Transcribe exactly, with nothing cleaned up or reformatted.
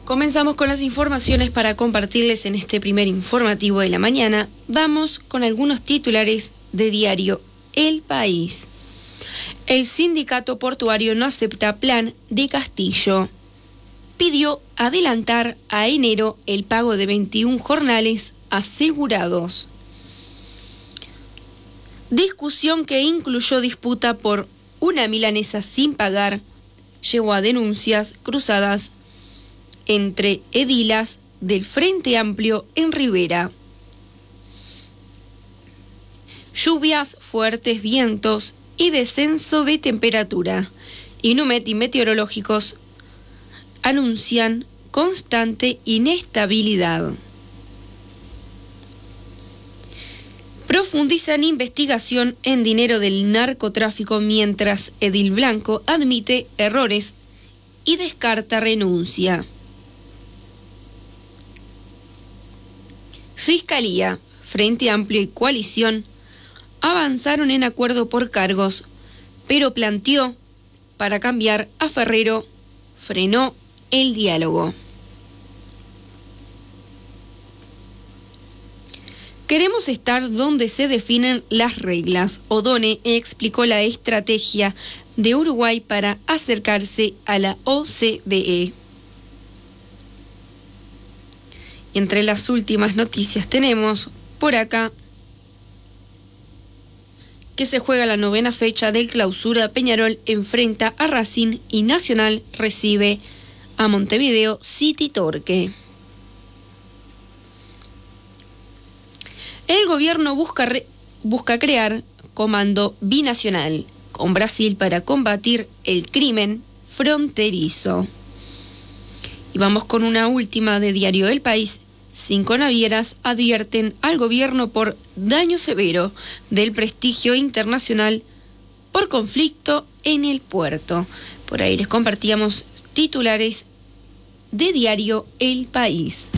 Comenzamos con las informaciones para compartirles en este primer informativo de la mañana. Vamos con algunos titulares de diario El País. El sindicato portuario no acepta plan de Castillo. Pidió adelantar a enero el pago de veintiún jornales asegurados. Discusión que incluyó disputa por una milanesa sin pagar llevó a denuncias cruzadas entre edilas del Frente Amplio en Rivera. Lluvias, fuertes vientos y descenso de temperatura. Inumet y meteorológicos anuncian constante inestabilidad. Profundizan investigación en dinero del narcotráfico mientras Edil Blanco admite errores y descarta renuncia. Fiscalía, Frente Amplio y Coalición avanzaron en acuerdo por cargos, pero planteó para cambiar a Ferrero, frenó el diálogo. Queremos estar donde se definen las reglas. O'Donnell explicó la estrategia de Uruguay para acercarse a la O C D E. Entre las últimas noticias tenemos por acá que se juega la novena fecha del Clausura. Peñarol enfrenta a Racing y Nacional recibe a Montevideo City Torque. El gobierno busca, re, busca crear comando binacional con Brasil para combatir el crimen fronterizo. Y vamos con una última de diario El País. Cinco navieras advierten al gobierno por daño severo del prestigio internacional por conflicto en el puerto. Por ahí les compartíamos titulares de diario El País.